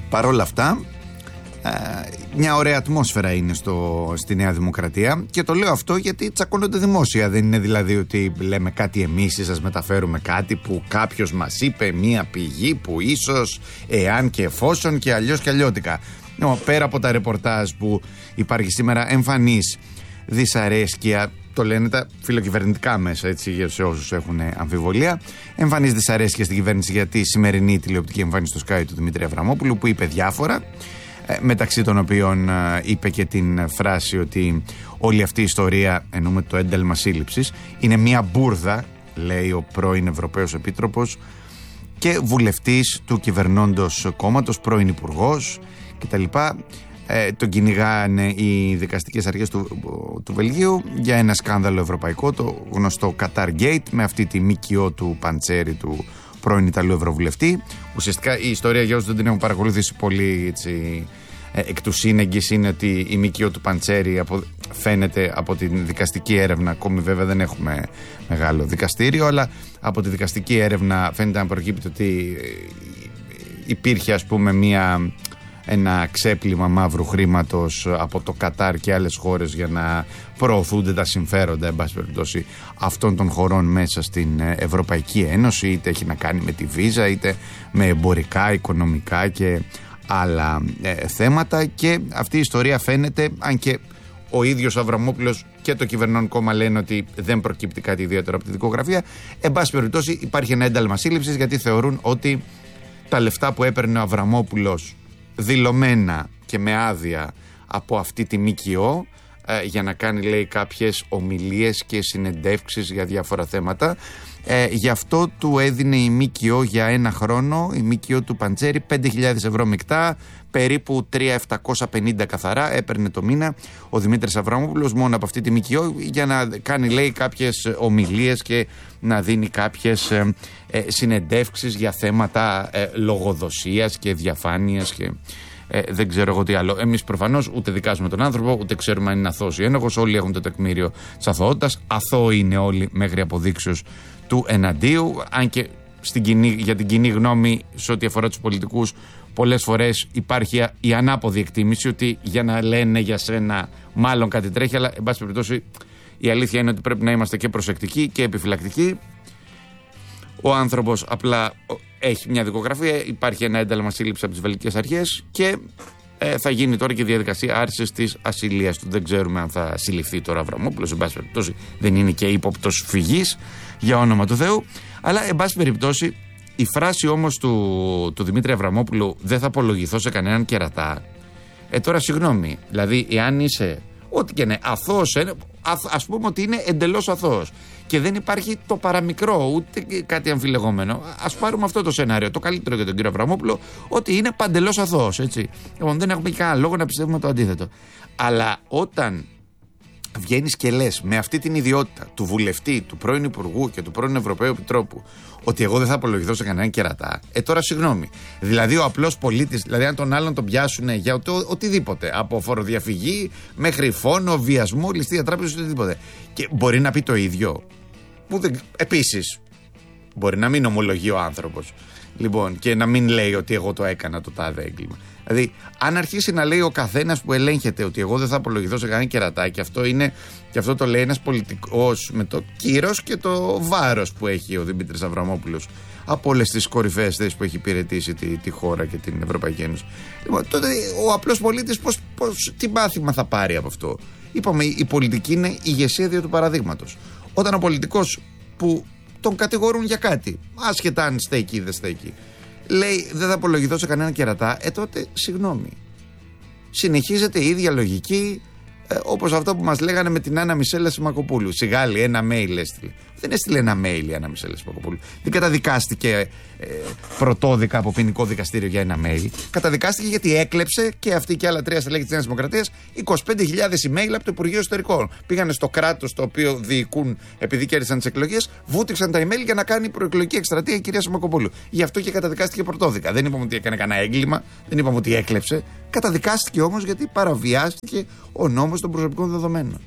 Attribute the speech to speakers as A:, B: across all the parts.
A: Παρ' όλα αυτά, μια ωραία ατμόσφαιρα είναι στη Νέα Δημοκρατία, και το λέω αυτό γιατί τσακώνονται δημόσια. Δεν είναι δηλαδή ότι λέμε κάτι εμείς ή σας μεταφέρουμε κάτι που κάποιος μας είπε, μια πηγή που ίσως, εάν και εφόσον και αλλιώς και αλλιώτικα. Πέρα από τα ρεπορτάζ που υπάρχει σήμερα, εμφανής δυσαρέσκεια, το λένε τα φιλοκυβερνητικά μέσα, έτσι, για όσους έχουν αμφιβολία, εμφανής δυσαρέσκεια στην κυβέρνηση για τη σημερινή τηλεοπτική εμφάνιση στο Sky του Δημήτρη Αβραμόπουλου, που είπε διάφορα, μεταξύ των οποίων είπε και την φράση ότι όλη αυτή η ιστορία, εννοούμε το ένταλμα σύλληψης, είναι μια μπούρδα, λέει ο πρώην Ευρωπαίος Επίτροπος και βουλευτής του κυβερνώντος κόμματος, πρώην υπουργός κτλ. Τον κυνηγάνε οι δικαστικές αρχές του Βελγίου για ένα σκάνδαλο ευρωπαϊκό, το γνωστό Qatar Gate, με αυτή τη ΜΚΟ του Παντσέρη, του πρώην Ιταλού Ευρωβουλευτή. Ουσιαστικά η ιστορία, για όσους δεν την έχουν παρακολουθήσει πολύ έτσι, εκ του σύνεγγυς, είναι ότι η ΜΚΟ του Παντσέρη φαίνεται από την δικαστική έρευνα, ακόμη βέβαια δεν έχουμε μεγάλο δικαστήριο, αλλά από τη δικαστική έρευνα φαίνεται να προκύπτει ότι υπήρχε, ας πούμε, ένα ξέπλυμα μαύρου χρήματος από το Κατάρ και άλλες χώρες για να προωθούνται τα συμφέροντα, εν πάση περιπτώσει, αυτών των χωρών μέσα στην Ευρωπαϊκή Ένωση, είτε έχει να κάνει με τη βίζα, είτε με εμπορικά, οικονομικά και άλλα θέματα. Και αυτή η ιστορία φαίνεται, αν και ο ίδιος ο Αβραμόπουλος και το κυβερνών κόμμα λένε ότι δεν προκύπτει κάτι ιδιαίτερο από τη δικογραφία, εν πάση περιπτώσει υπάρχει ένα ένταλμα σύλληψης, γιατί θεωρούν ότι τα λεφτά που έπαιρνε ο Αβραμόπουλος δηλωμένα και με άδεια από αυτή τη ΜΚΟ για να κάνει, λέει, κάποιες ομιλίες και συνεντεύξεις για διάφορα θέματα, γι' αυτό του έδινε η ΜΚΟ για ένα χρόνο, η ΜΚΟ του Παντσέρη, 5.000 ευρώ μεικτά, περίπου 3.750 καθαρά έπαιρνε το μήνα ο Δημήτρης Αβραμόπουλος μόνο από αυτή τη ΜΚΟ, για να κάνει, λέει, κάποιες ομιλίες και να δίνει κάποιες συνεντεύξεις για θέματα λογοδοσίας και διαφάνειας και δεν ξέρω εγώ τι άλλο. Εμείς προφανώς ούτε δικάζουμε τον άνθρωπο, ούτε ξέρουμε αν είναι αθώος ή ένοχος. Όλοι έχουν το τεκμήριο της αθωότητας. Αθώοι είναι όλοι μέχρι αποδείξεως του εναντίου. Αν και για την κοινή γνώμη, σε ό,τι αφορά τους πολιτικούς, πολλές φορές υπάρχει η ανάποδη εκτίμηση ότι για να λένε για σένα μάλλον κάτι τρέχει, αλλά εν πάση περιπτώσει η αλήθεια είναι ότι πρέπει να είμαστε και προσεκτικοί και επιφυλακτικοί. Ο άνθρωπος απλά έχει μια δικογραφία, υπάρχει ένα ένταλμα σύλληψης από τις βελγικές αρχές και θα γίνει τώρα και η διαδικασία άρσης της ασυλίας του. Δεν ξέρουμε αν θα συλληφθεί τώρα ο Αβραμόπουλος, εν πάση περιπτώσει δεν είναι και ύποπτος φυγής, για όνομα του Θεού. Αλλά εν πάση περιπτώσει η φράση όμως του Δημήτρη Αβραμόπουλου, δεν θα απολογηθώ σε κανέναν κερατά. Τώρα συγγνώμη, δηλαδή εάν είσαι ό,τι και είναι αθώος, ας πούμε ότι είναι εντελώς αθώος και δεν υπάρχει το παραμικρό ούτε κάτι αμφιλεγόμενο, ας πάρουμε αυτό το σενάριο, το καλύτερο για τον κύριο Αβραμόπουλο, ότι είναι παντελώς αθώος, έτσι. Λοιπόν, δεν έχουμε κανένα λόγο να πιστεύουμε το αντίθετο. Αλλά όταν βγαίνεις και λες με αυτή την ιδιότητα του βουλευτή, του πρώην Υπουργού και του πρώην Ευρωπαίου Επιτρόπου ότι εγώ δεν θα απολογηθώ σε κανέναν κερατά, τώρα συγγνώμη. Δηλαδή ο απλός πολίτης, δηλαδή αν τον άλλον τον πιάσουν για οτιδήποτε, από φοροδιαφυγή μέχρι φόνο, βιασμό, ληστεία τράπεζας, οτιδήποτε, και μπορεί να πει το ίδιο. Επίσης, μπορεί να μην ομολογεί ο άνθρωπος. Λοιπόν, και να μην λέει ότι εγώ το έκανα το τάδε έγκλημα. Δηλαδή, αν αρχίσει να λέει ο καθένας που ελέγχεται ότι εγώ δεν θα απολογηθώ σε κανένα κερατά, και αυτό το λέει ένας πολιτικός με το κύρος και το βάρος που έχει ο Δημήτρης Αβραμόπουλος από όλες τις κορυφαίες θέσεις που έχει υπηρετήσει τη χώρα και την Ευρωπαϊκή Ένωση. Λοιπόν, τότε ο απλός πολίτης τι μάθημα θα πάρει από αυτό? Είπαμε, η πολιτική είναι η ηγεσία δια του παραδείγματος. Όταν ο πολιτικός που τον κατηγορούν για κάτι, άσχετα αν στέκει ή δεν στέκει, λέει δεν θα απολογηθώ σε κανένα κερατά, τότε συγγνώμη. Συνεχίζεται η ίδια λογική, όπως αυτό που μας λέγανε με την Άννα Μισέλα Σιμακοπούλου. Σιγάλη, ένα mail έστειλε. Δεν έστειλε ένα mail η Άννα Μισέλα Σιμακοπούλου. Δεν καταδικάστηκε πρωτόδικα από ποινικό δικαστήριο για ένα mail. Καταδικάστηκε γιατί έκλεψε και αυτή και άλλα 3 στελέχη της Νέας Δημοκρατίας 25.000 email από το Υπουργείο Εσωτερικών. Πήγανε στο κράτος το οποίο διοικούν επειδή κέρδισαν τις εκλογές, βούτυξαν τα email για να κάνει προεκλογική εκστρατεία η κυρία Σιμακοπούλου. Γι' αυτό και καταδικάστηκε πρωτόδικα. Δεν είπαμε ότι έκανε κανένα έγκλημα, δεν είπαμε ότι έκλεψε. Καταδικάστηκε όμως γιατί παραβιάστηκε ο νόμος των προσωπικών δεδομένων.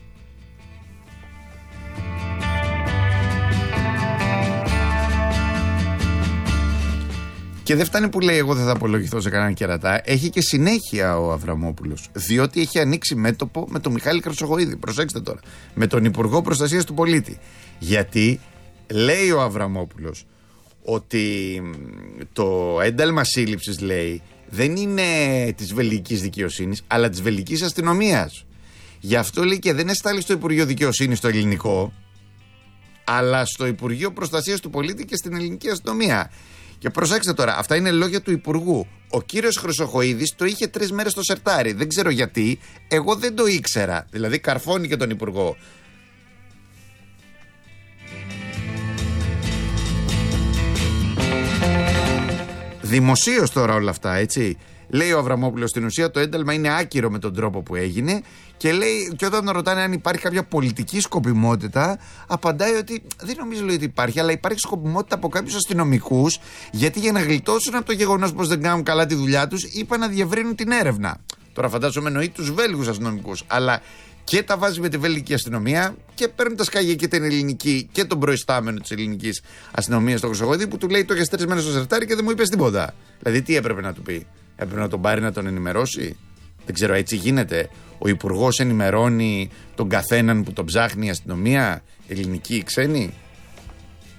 A: Και δεν φτάνει που λέει: εγώ δεν θα απολογηθώ σε κανέναν κερατά. Έχει και συνέχεια ο Αβραμόπουλος. Διότι έχει ανοίξει μέτωπο με τον Μιχάλη Χρυσοχοΐδη. Προσέξτε τώρα. Με τον Υπουργό Προστασίας του Πολίτη. Γιατί λέει ο Αβραμόπουλος ότι το ένταλμα σύλληψης, λέει, δεν είναι της βελγικής δικαιοσύνης, αλλά της βελγικής αστυνομίας. Γι' αυτό, λέει, και δεν εστάλει στο Υπουργείο Δικαιοσύνης το ελληνικό, αλλά στο Υπουργείο Προστασίας του Πολίτη και στην ελληνική αστυνομία. Και προσέξτε τώρα, αυτά είναι λόγια του Υπουργού. Ο κύριος Χρυσοχοΐδης το είχε 3 μέρες στο σερτάρι. Δεν ξέρω γιατί. Εγώ δεν το ήξερα. Δηλαδή, καρφώνει και τον Υπουργό. Δημοσίως τώρα όλα αυτά, έτσι. Λέει ο Αβραμόπουλος, στην ουσία το ένταλμα είναι άκυρο με τον τρόπο που έγινε και λέει, και όταν ρωτάνε αν υπάρχει κάποια πολιτική σκοπιμότητα, απαντάει ότι δεν νομίζω, λέει, ότι υπάρχει, αλλά υπάρχει σκοπιμότητα από κάποιους αστυνομικούς, γιατί για να γλιτώσουν από το γεγονός πως δεν κάνουν καλά τη δουλειά τους, είπαν να διευρύνουν την έρευνα. Τώρα φαντάζομαι εννοεί τους Βέλγους αστυνομικούς, αλλά και τα βάζει με τη βελγική αστυνομία και παίρνει τα σκάγια και την ελληνική και τον προϊστάμενο της ελληνικής αστυνομίας, τον Χρυσοχοΐδη, που του λέει: το έχεις 3 μέρες στο σερτάρι και δεν μου είπες τίποτα. Δηλαδή, τι έπρεπε να του πει? Έπρεπε να τον πάρει να τον ενημερώσει? Δεν ξέρω, έτσι γίνεται? Ο υπουργός ενημερώνει τον καθέναν που τον ψάχνει η αστυνομία, ελληνική ή ξένη?